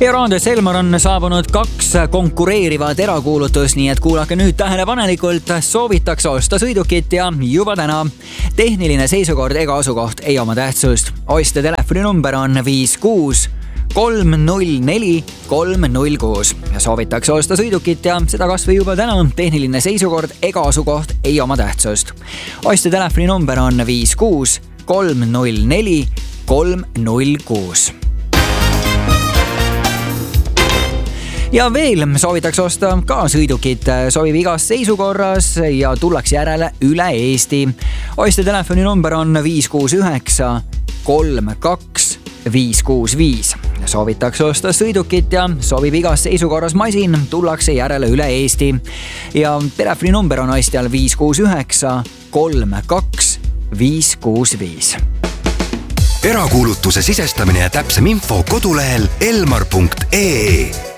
Raadios Elmar on saabunud 2 konkureerivat erakuulutust, nii et kuulake nüüd tähelepanelikult. Soovitakse osta sõidukit ja juba täna. Tehniline seisukord ega asukoht ei oma tähtsust. Ostja telefoninumber on 56 304 306 ja soovitakse osta sõidukit ja seda kas või juba täna. Tehniline seisukord ega asukoht ei oma tähtsust. Ostja telefoninumber on 56 304 306. Ja veel soovitakse osta ka sõidukit, sobib igas seisukorras ja tullakse järele üle Eesti. Ostja telefoninumber on 569 32 565. Soovitakse osta sõidukit ja sobib igas seisukorras masin, tullakse järele üle Eesti. Ja telefoninumber on ostjal 569 32 565. Erakuulutuse sisestamine ja täpsem info kodulehel elmar.ee.